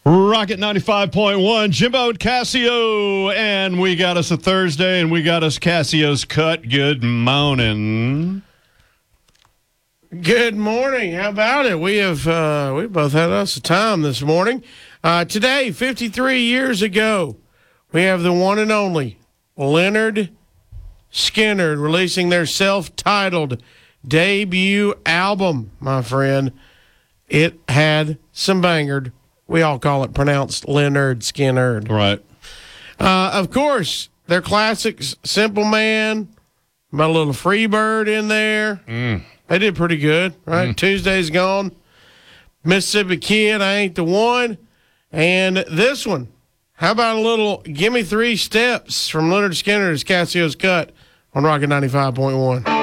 Rocket 95.1, Jimbo and Cassio, and we got us a Thursday, and we got us Cassio's Cut. Good morning. Good morning. How about it? We both had us a time this morning. Today, 53 years ago, we have the one and only Lynyrd Skynyrd releasing their self-titled debut album, my friend. It had some banger. We all call it pronounced Lynyrd Skynyrd. Right. Of course, their classics, Simple Man, about a little Freebird in there. They did pretty good, right? Tuesday's Gone, Mississippi Kid, I Ain't the One. And this one, how about a little Gimme 3 Steps from Lynyrd Skynyrd's Cassio's Cut on Rocket 95.1.